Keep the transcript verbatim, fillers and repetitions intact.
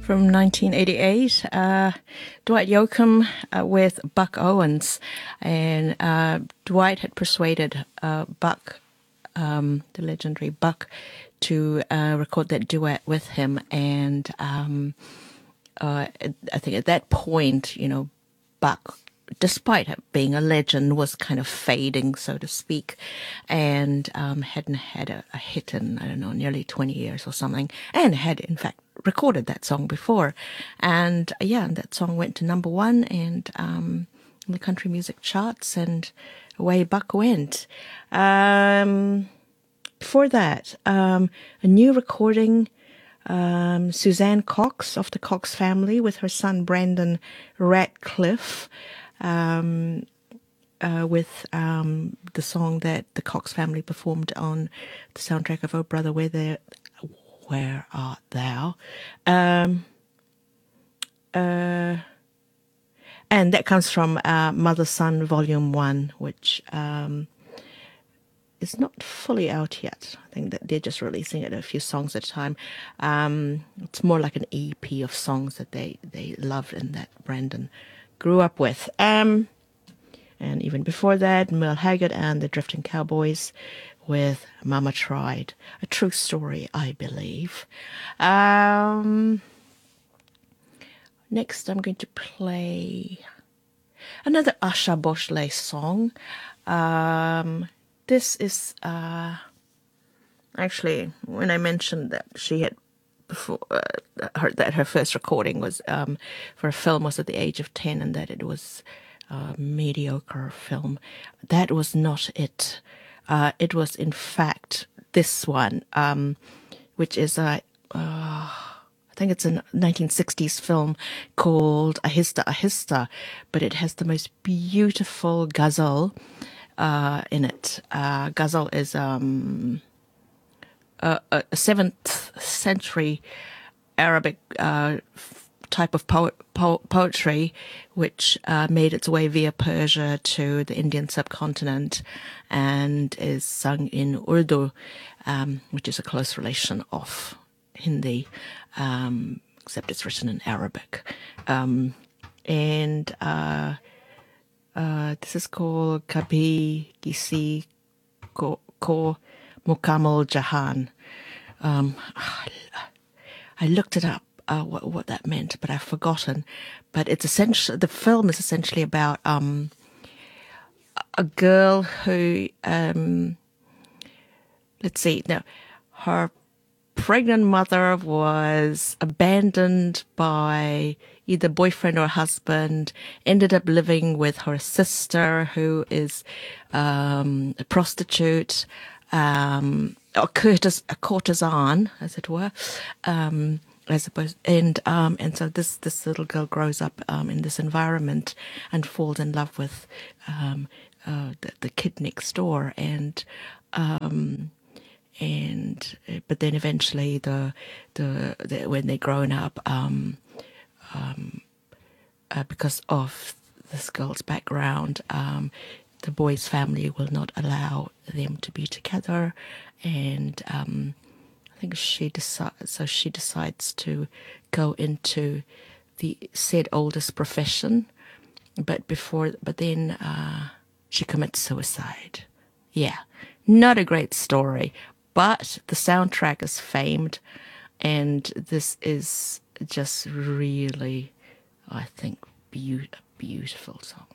from nineteen eighty-eight. Uh, Dwight Yoakam uh, with Buck Owens. And uh, Dwight had persuaded uh, Buck, um, the legendary Buck, to uh, record that duet with him. And um, uh, I think at that point, you know, Buck, despite being a legend, was kind of fading, so to speak, and um, hadn't had a, a hit in, I don't know, nearly twenty years or something, and had, in fact, recorded that song before. And, yeah, that song went to number one and um, in the country music charts, and away Buck went. Um, before that, um, a new recording, um, Suzanne Cox of the Cox family with her son Brandon Ratcliffe, Um, uh, with um, the song that the Cox family performed on the soundtrack of Oh Brother, Where There, Where Art Thou? Um, uh, and that comes from uh, Mother Son Volume One, which um, is not fully out yet. I think that they're just releasing it a few songs at a time. Um, it's more like an E P of songs that they they loved and that Brandon grew up with. Um, and even before that, Merle Haggard and the Drifting Cowboys with Mama Tried. A true story, I believe. Um, next, I'm going to play another Asha Bhosle song. Um, this is uh, actually, when I mentioned that she had before uh, her, that her first recording was um, for a film was at the age of ten, and that it was a mediocre film. That was not it. Uh, it was in fact this one, um, which is a uh, I think it's a nineteen sixties film called Ahista Ahista, but it has the most beautiful ghazal uh, in it. Uh, ghazal is um, a, a seventh century Arabic uh, type of po- po- poetry, which uh, made its way via Persia to the Indian subcontinent and is sung in Urdu, um, which is a close relation of Hindi, um, except it's written in Arabic. Um, and uh, uh, this is called Kabhi Kisi Ko, Ko Mukamal Jahan. Um, I looked it up, uh, what, what that meant, but I've forgotten. But it's essentially, the film is essentially about um, a girl who, um, let's see, no, her pregnant mother was abandoned by either boyfriend or husband, ended up living with her sister, who is um, a prostitute, um, a, courtes- a courtesan, as it were, um, as opposed, and um, and so this this little girl grows up um, in this environment and falls in love with um, uh, the, the kid next door, and um, and but then eventually the the, the when they're grown up, um, um, uh, because of this girl's background, um, the boy's family will not allow them to be together, and um, I think she decides. So she decides to go into the said oldest profession, but before, but then uh, she commits suicide. Yeah, not a great story, but the soundtrack is famed, and this is just really, I think, be- a beautiful song.